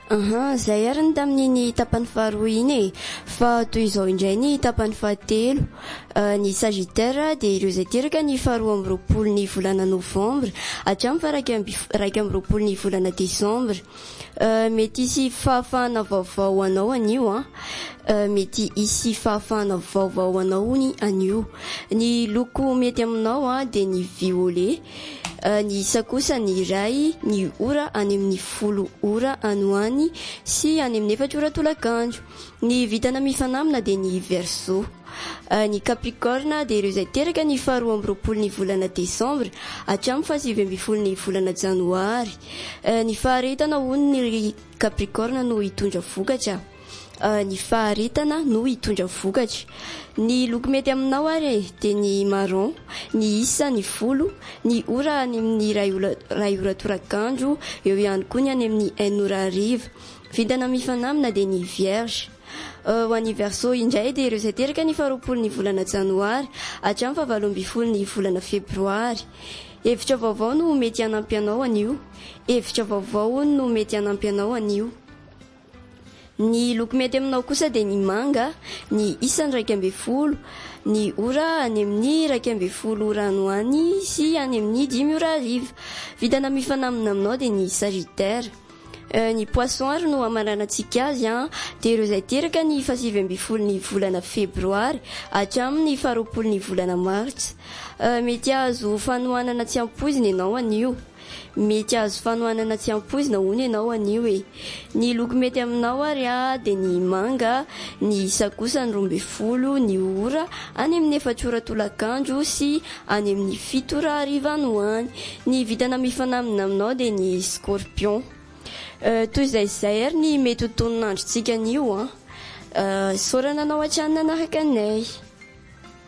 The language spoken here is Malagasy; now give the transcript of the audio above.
Zay ary ny tamin'iny tapany faharoa iny e. Fa toy izao indray ny tapany fahatelo. Ny Sagittaire dia ireo izay teraka ny faharoa amby roapolo ny volana Novambra hatramin'ny raika amby roapolo ny volana Desambra. Mety hisy fahafahana vaovao anao anio mety hisy fahafahana vaovao anao ny anio. Ny loko mety aminao dia ny violet. Ny isa kosa ny iray, ny ora any amin'ny 10 ora anoany sy any amin'ny 4 ora tolakandro. Ny vitana mifanamina dia ny Verseau. Ny Capricorne dia ireo izay teraka ny faharoa amby roapolo ny volana Desambra hatramin'ny fahasivy amby folo ny volana Janoary. Ny faharetana hono ny Capricorne no hitondra vokatra. Ny faharetana no hitondra vokatra. Ny loko mety aminao ary dia ny marron, ny isa ny 10, ny ora any amin'ny ray ora torakandro, eo ihany koa ny any amin'ny 1 ora hariva. Vitana mifanamina dia ny Vierge. Ho an'ny Verseau indray dia ireo izay teraka ny faharoapolo ny volana Janoary hatramin'ny fahavalo amby folo ny volana Febroary. Hevitra vaovao no mety hanampy anao anio. Hevitra vaovao no mety hanampy anao anio. Ny loko mety aminao kosa dia ny manga, ny isa ny 12, ny ora any amin'ny 12 ora anoany sy any amin'ny 5 ora hariva. Vitana mifanamina aminao dia ny Sagittaire. Ny Poisson ary no amaranantsika azy dia ireo izay teraka ny fahasivy amby folo ny volana Febroary hatramin'ny faharoapolo ny volana Martsa. Mety azo fanohanana tsy ampoizina ianao anio. Mety azo fanohanana tsy ampoizina hono ianao anio e. Ny loko mety aminao ary dia ny manga, ny isa kosa ny 12, ny ora any amin'ny 4 ora tolakandro sy any amin'ny 7 ora hariva anoany. Ny vitana mifanamina aminao dia ny Scorpion. Toy izay ary ny mety ho toninandrontsika anio. Saorana anao hatrany nanaraka anay.